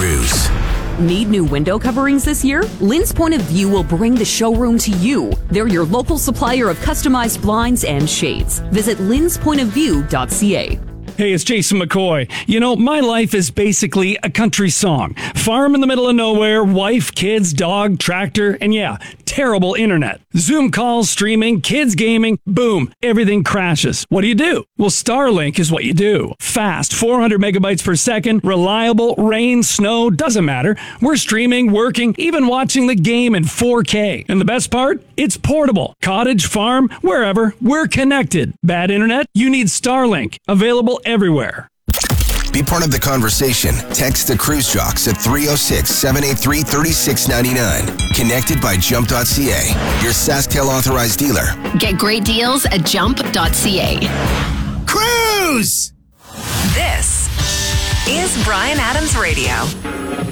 Cruise. Need new window coverings this year? Lynn's Point of View will bring the showroom to you. They're your local supplier of customized blinds and shades. Visit lynspointofview.ca. Hey, it's Jason McCoy. You know, my life is basically a country song. Farm in the middle of nowhere, wife, kids, dog, tractor, and yeah, terrible internet. Zoom calls, streaming, kids gaming, boom, everything crashes. What do? Well, Starlink is what you do. Fast, 400 megabytes per second, reliable, rain, snow, doesn't matter. We're streaming, working, even watching the game in 4K. And the best part? It's portable. Cottage, farm, wherever, we're connected. Bad internet? You need Starlink. Available everywhere. Be part of the conversation. Text the Cruise Jocks at 306-783-3699. Connected by Jump.ca, your SaskTel authorized dealer. Get great deals at Jump.ca. Cruise! This is Bryan Adams Radio.